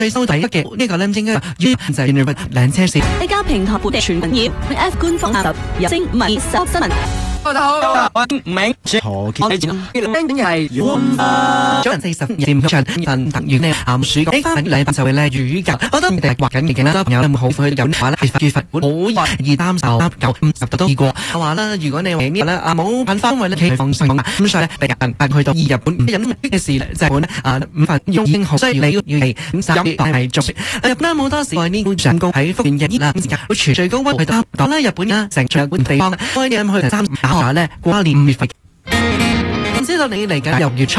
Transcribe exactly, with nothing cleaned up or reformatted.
最收睇嘅呢個咧，應該於就係兩車線。 呢家平台本地全民業 F 官方合入聲唔係收新聞。 大家好，我唔明何其呢兩點係早人四十分佔場份等於呢鹹暑假呢番禮拜就會咧雨夾，我覺得你哋畫緊嘅景啦，朋友有冇好去咁話咧？月份本好熱，二三十三九五十度都試過。我話啦，如果你話呢咧啊冇辦法，因為咧佢放鬆嘛，咁所以咧第日人去到日本飲嘅事咧就係本啊五份已經好需要你要嚟咁十日係續。日本冇多時外呢上高喺福建嘅熱啦，會全最高溫去到講啦，日本啊成場本地方，開啲咁去三打下咧過年五月份。唔知道你嚟緊由月初。